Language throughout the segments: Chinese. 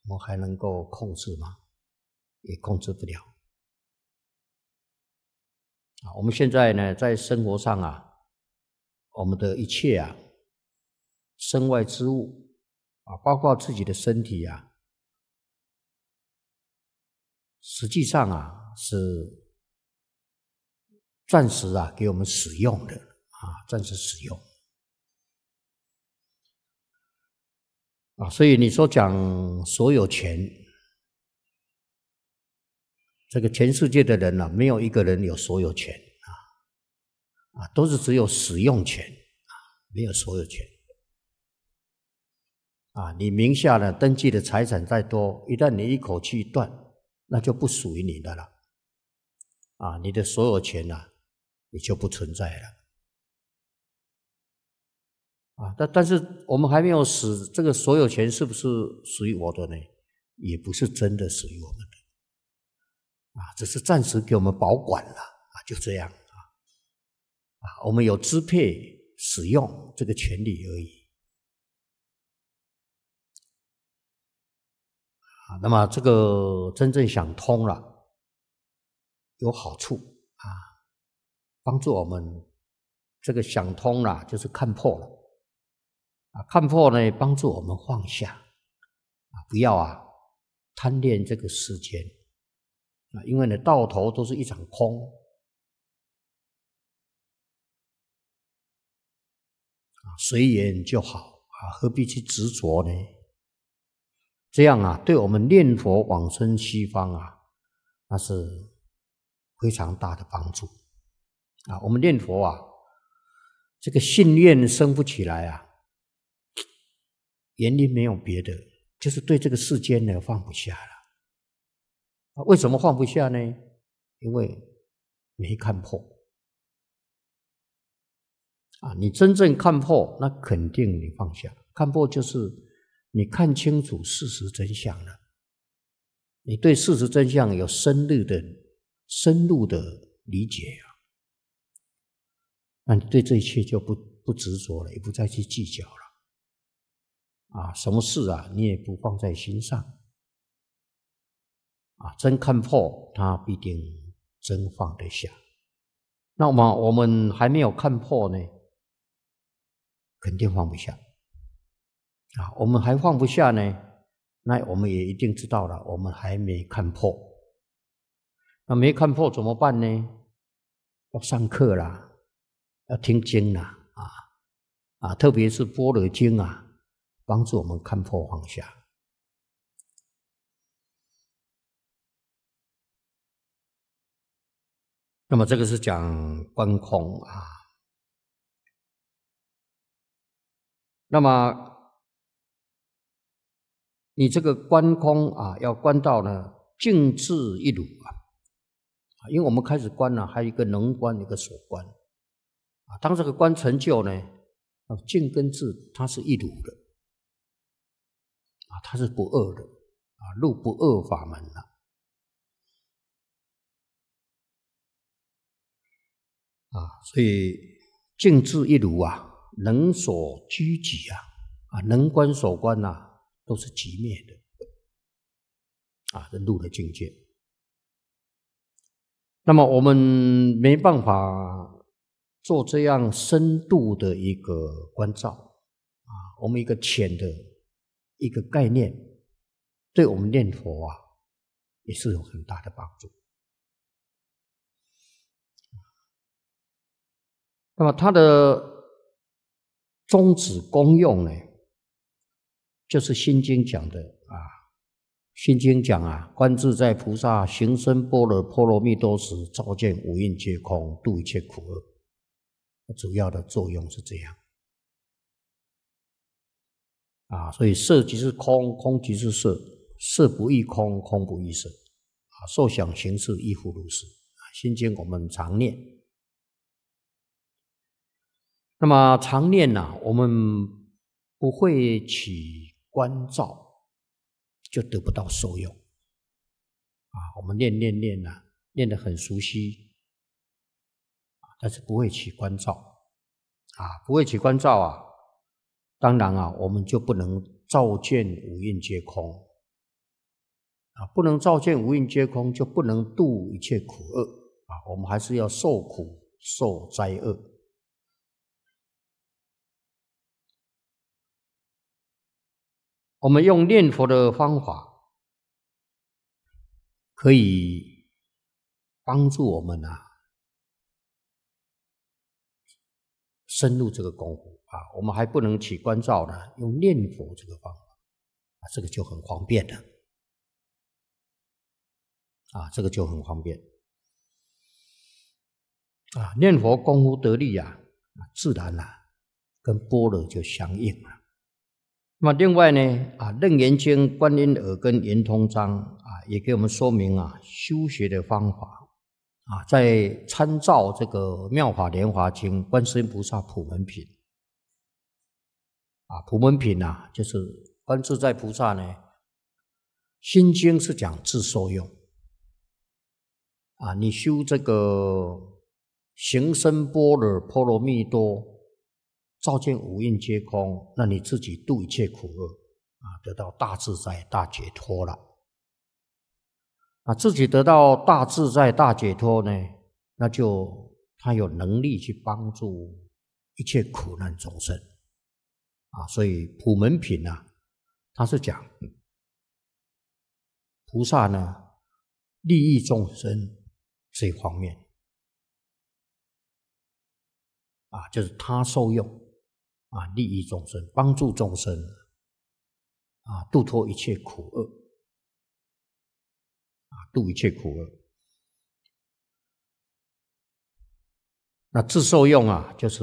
我们还能够控制吗？也控制不了。我们现在呢，在生活上啊，我们的一切啊，身外之物啊，包括自己的身体啊，实际上啊是暂时啊给我们使用的啊，暂时使用啊，所以你说讲所有权，这个全世界的人啊，没有一个人有所有权啊，都是只有使用权啊，没有所有权啊。你名下呢登记的财产再多，一旦你一口气断，那就不属于你的了啊，你的所有权啊也就不存在了啊。但是我们还没有死，这个所有权是不是属于我的呢？也不是真的属于我们的啊，只是暂时给我们保管了啊，就这样啊，我们有支配使用这个权利而已啊。那么这个真正想通了，有好处啊，帮助我们这个想通了，就是看破了啊，看破呢，帮助我们放下啊，不要啊贪恋这个世间啊，因为呢到头都是一场空啊，随缘就好啊，何必去执着呢？这样啊，对我们念佛往生西方啊，那是非常大的帮助啊。我们念佛啊，这个信念生不起来啊，原因没有别的，就是对这个世间呢放不下了。为什么放不下呢？因为没看破啊。你真正看破，那肯定你放下。看破就是你看清楚事实真相了，你对事实真相有深入的理解啊，那你对这一切就不执着了，也不再去计较了啊。什么事啊，你也不放在心上啊。真看破，他必定真放得下。那么我们还没有看破呢，肯定放不下啊。我们还放不下呢，那我们也一定知道了，我们还没看破。那没看破怎么办呢？要上课啦，要听经啦啊，特别是般若经啊，帮助我们看破放下。那么这个是讲观空啊。那么你这个观空啊，要观到呢静智一如啊，因为我们开始观呢，还有一个能观，一个所观啊。当这个观成就呢，静跟智它是一如的啊，它是不二的啊，入不二法门了啊。所以静智一如啊，能所居己啊，能观所观啊，都是寂灭的啊，这入的境界。那么我们没办法做这样深度的一个关照啊，我们一个浅的一个概念，对我们念佛啊也是有很大的帮助。那么它的宗旨功用呢，就是《心经》讲的啊，《心经》讲啊，观自在菩萨行深般若波罗蜜多时，照见五蕴皆空，度一切苦厄。主要的作用是这样啊，所以色即是空，空即是色，色不异空，空不异色啊，受想行识亦复如是啊。《心经》我们常念，那么常念呢，我们不会起观照，就得不到受用啊。我们念啊，念得很熟悉但是不会起观照啊，不会起观照啊，当然啊，我们就不能照见五蕴皆空不能照见无印皆空，就不能度一切苦厄我们还是要受苦受灾厄。我们用念佛的方法，可以帮助我们深入这个功夫我们还不能起观照呢，用念佛这个方法这个就很方便了这个就很方便念佛功夫得力自然跟般若就相应了。那么另外呢楞严经观音耳跟圆通章也给我们说明修学的方法在参照这个妙法莲华经观世音菩萨普门品普门品就是观自在菩萨呢，心经是讲自受用你修这个行深般若波罗蜜多，照见五蕴皆空，那你自己度一切苦厄得到大自在大解脱了自己得到大自在大解脱呢，那就他有能力去帮助一切苦难众生所以普门品他是讲菩萨呢利益众生这一方面就是他受用利益众生，帮助众生度脱一切苦厄度一切苦厄。那自受用就是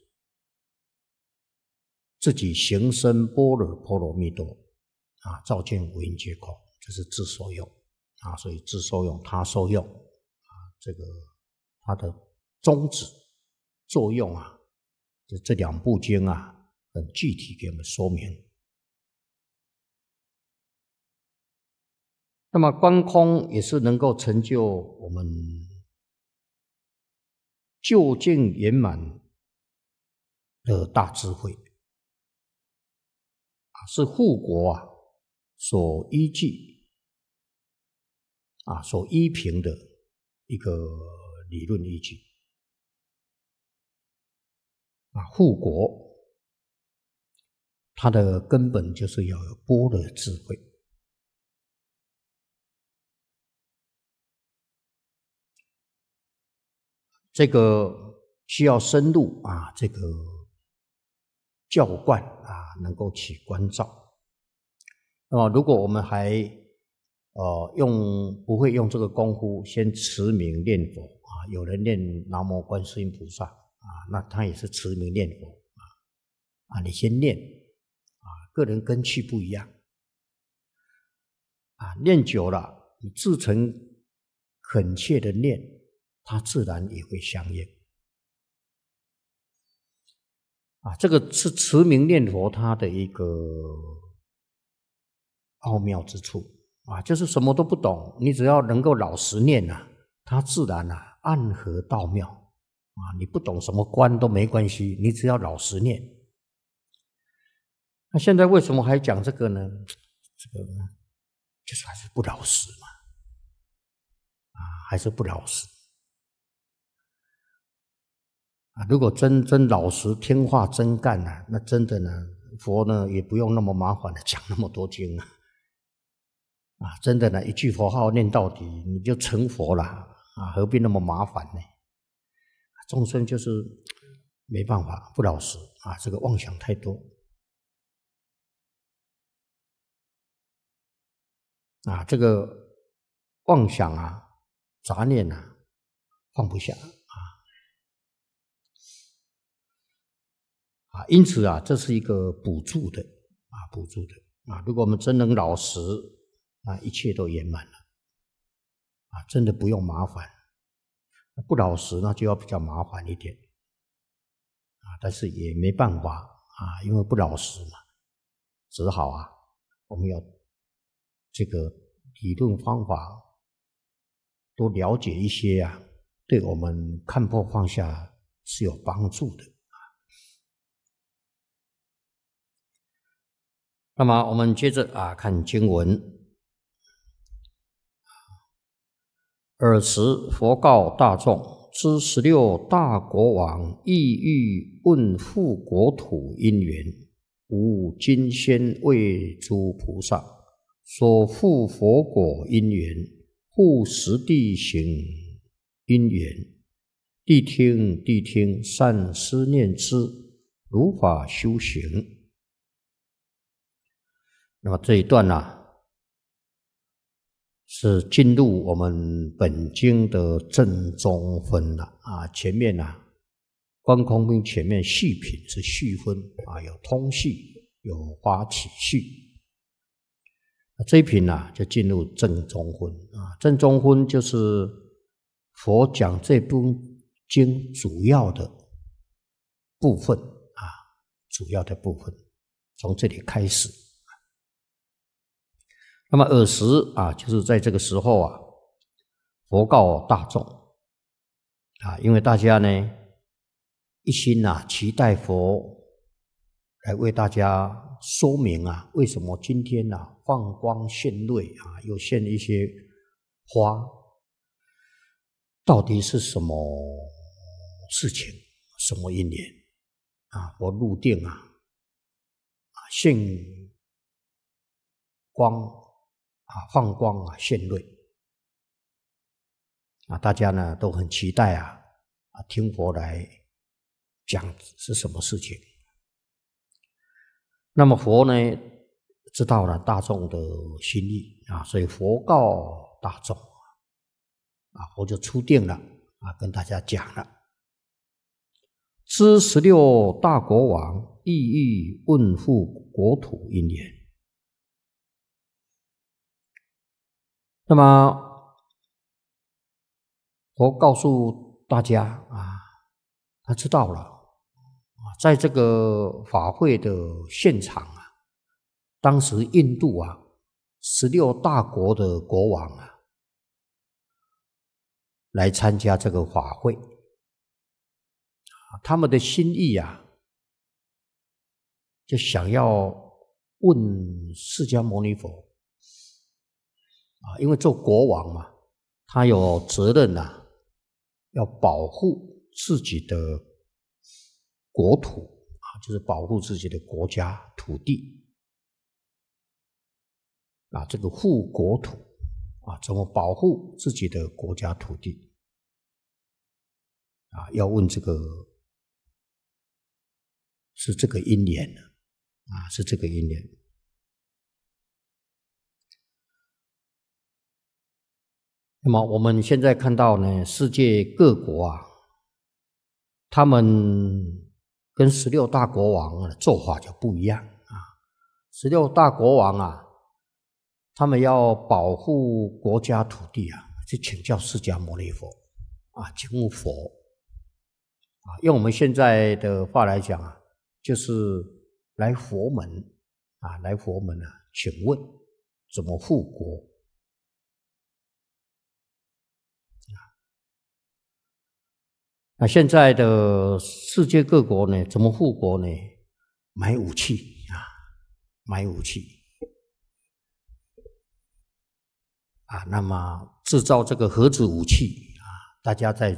自己行深般若波罗蜜多照见五蕴皆空，这是自受用所以自受用他受用这个它的宗旨作用这两部经很具体给我们说明。那么观空也是能够成就我们究竟圆满的大智慧是护国所依据所依凭的一个理论依据护国它的根本就是要有般若智慧这个需要深入这个教观能够起观照。那么如果我们还不会用这个功夫，先持名念佛有人念南无观世音菩萨那他也是持名念佛你先念个人根器不一样念久了，你自诚恳切的念，它自然也会相应这个是持名念佛它的一个奥妙之处就是什么都不懂，你只要能够老实念它自然暗合道妙你不懂什么观都没关系，你只要老实念。那现在为什么还讲这个呢？这个就是还是不老实嘛还是不老实如果真老实听话真干那真的呢佛呢也不用那么麻烦的讲那么多经真的呢一句佛号念到底你就成佛了何必那么麻烦呢？众生就是没办法不老实这个妄想太多这个妄想杂念放不下因此这是一个补助的如果我们真能老实一切都圆满了真的不用麻烦。不老实那就要比较麻烦一点但是也没办法因为不老实嘛，只好我们要这个理论方法多了解一些对我们看破放下是有帮助的那么我们接着看经文尔时佛告大众：知16大国王意欲问复国土因缘，吾今先为诸菩萨所复佛果因缘，复实地行因缘。谛听，谛听，善思念之，如法修行。那么这一段是进入我们本经的正中分了前面观空品前面序品是序分有通序，有发起序。这一品就进入正中分正中分就是佛讲这部经主要的部分主要的部分从这里开始。那么尔时就是在这个时候佛告大众因为大家呢一心期待佛来为大家说明为什么今天放光现瑞又现一些花，到底是什么事情，什么因缘佛入定现光放光现瑞大家呢都很期待听佛来讲是什么事情。那么佛呢知道了大众的心意所以佛告大众佛就出定了跟大家讲了：知16大国王意欲问复国土因缘。那么佛告诉大家他知道了在这个法会的现场当时印度16大国的国王来参加这个法会他们的心意就想要问释迦牟尼佛因为做国王嘛，他有责任要保护自己的国土就是保护自己的国家土地这个护国土怎么保护自己的国家土地要问这个是这个因缘是这个因缘。那么我们现在看到呢，世界各国他们跟16大国王的做法就不一样16大国王他们要保护国家土地去请教释迦牟尼佛请问佛用我们现在的话来讲就是来佛门来佛门请问怎么护国那现在的世界各国呢，怎么护国呢？买武器买武器那么制造这个核子武器大家在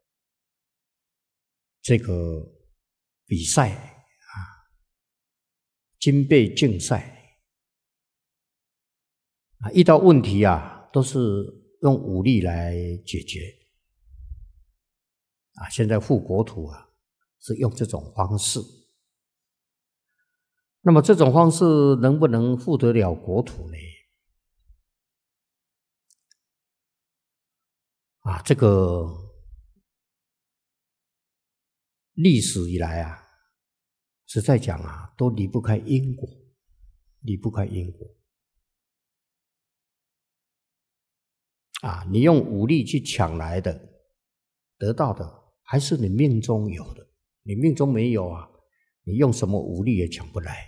这个比赛军备竞赛遇到问题都是用武力来解决现在护国土是用这种方式。那么这种方式能不能护得了国土呢？这个历史以来实在讲都离不开因果，离不开因果你用武力去抢来的得到的还是你命中有的，你命中没有你用什么武力也抢不来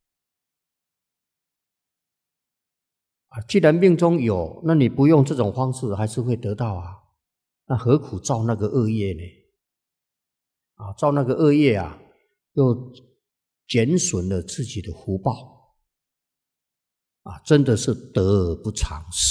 既然命中有，那你不用这种方式还是会得到那何苦造那个恶业呢？造那个恶业又减损了自己的福报真的是得而不偿失。